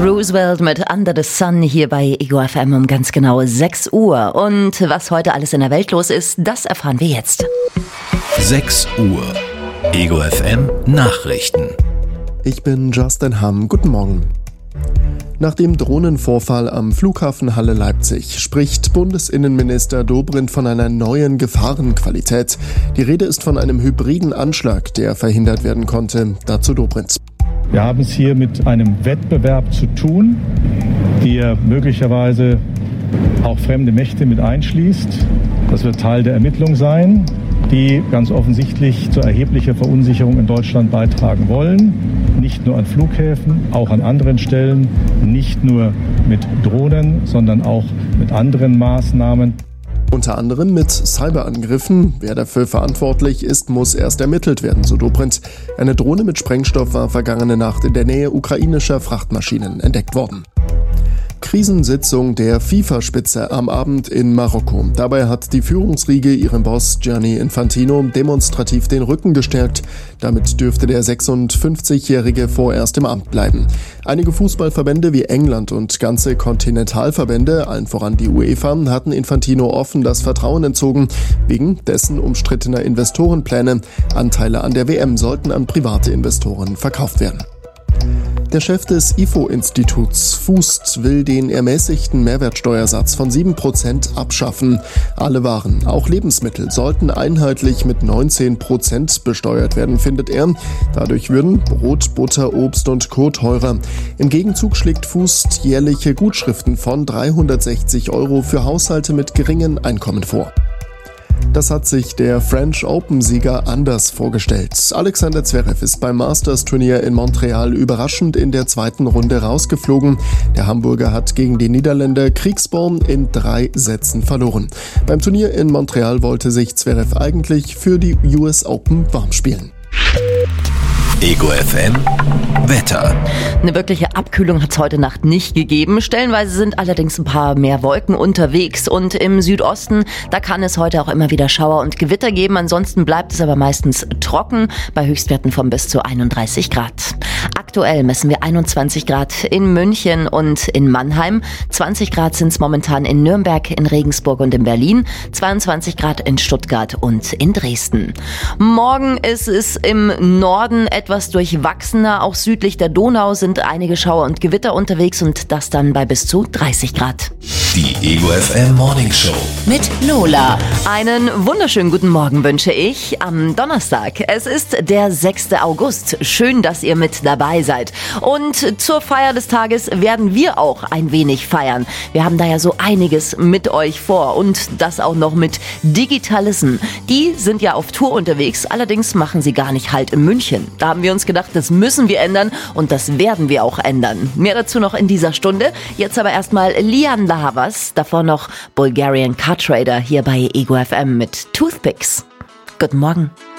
Roosevelt mit Under the Sun hier bei Ego FM um ganz genau 6 Uhr. Und was heute alles in der Welt los ist, das erfahren wir jetzt. 6 Uhr. Ego FM Nachrichten. Ich bin Justin Hamm. Guten Morgen. Nach dem Drohnenvorfall am Flughafen Halle Leipzig spricht Bundesinnenminister Dobrindt von einer neuen Gefahrenqualität. Die Rede ist von einem hybriden Anschlag, der verhindert werden konnte. Dazu Dobrindt. Wir haben es hier mit einem Wettbewerb zu tun, der möglicherweise auch fremde Mächte mit einschließt. Das wird Teil der Ermittlung sein, die ganz offensichtlich zu erheblicher Verunsicherung in Deutschland beitragen wollen. Nicht nur an Flughäfen, auch an anderen Stellen, nicht nur mit Drohnen, sondern auch mit anderen Maßnahmen. Unter anderem mit Cyberangriffen. Wer dafür verantwortlich ist, muss erst ermittelt werden, so Dobrindt. Eine Drohne mit Sprengstoff war vergangene Nacht in der Nähe ukrainischer Frachtmaschinen entdeckt worden. Krisensitzung der FIFA-Spitze am Abend in Marokko. Dabei hat die Führungsriege ihrem Boss Gianni Infantino demonstrativ den Rücken gestärkt. Damit dürfte der 56-Jährige vorerst im Amt bleiben. Einige Fußballverbände wie England und ganze Kontinentalverbände, allen voran die UEFA, hatten Infantino offen das Vertrauen entzogen, wegen dessen umstrittener Investorenpläne. Anteile an der WM sollten an private Investoren verkauft werden. Der Chef des IFO-Instituts Fußt will den ermäßigten Mehrwertsteuersatz von 7% abschaffen. Alle Waren, auch Lebensmittel, sollten einheitlich mit 19% besteuert werden, findet er. Dadurch würden Brot, Butter, Obst und Co. teurer. Im Gegenzug schlägt Fußt jährliche Gutschriften von 360 € für Haushalte mit geringen Einkommen vor. Das hat sich der French Open-Sieger anders vorgestellt. Alexander Zverev ist beim Masters-Turnier in Montreal überraschend in der zweiten Runde rausgeflogen. Der Hamburger hat gegen den Niederländer Kriegsborn in 3 Sätzen verloren. Beim Turnier in Montreal wollte sich Zverev eigentlich für die US Open warm spielen. Ego FM Wetter. Eine wirkliche Abkühlung hat es heute Nacht nicht gegeben. Stellenweise sind allerdings ein paar mehr Wolken unterwegs. Und im Südosten, da kann es heute auch immer wieder Schauer und Gewitter geben. Ansonsten bleibt es aber meistens trocken bei Höchstwerten von bis zu 31 Grad. Aktuell messen wir 21 Grad in München und in Mannheim. 20 Grad sind es momentan in Nürnberg, in Regensburg und in Berlin. 22 Grad in Stuttgart und in Dresden. Morgen ist es im Norden etwas durchwachsener. Auch südlich der Donau sind einige Schauer und Gewitter unterwegs und das dann bei bis zu 30 Grad. Die Ego FM Morning Show mit Lola. Einen wunderschönen guten Morgen wünsche ich am Donnerstag. Es ist der 6. August. Schön, dass ihr mit dabei seid. Und zur Feier des Tages werden wir auch ein wenig feiern. Wir haben da ja so einiges mit euch vor und das auch noch mit Digitalism. Die sind ja auf Tour unterwegs, allerdings machen sie gar nicht Halt in München. Da haben wir uns gedacht, das müssen wir ändern und das werden wir auch ändern. Mehr dazu noch in dieser Stunde. Jetzt aber erstmal Lian Lahavas, davor noch Bulgarian Car Trader hier bei Ego FM mit Toothpicks. Guten Morgen.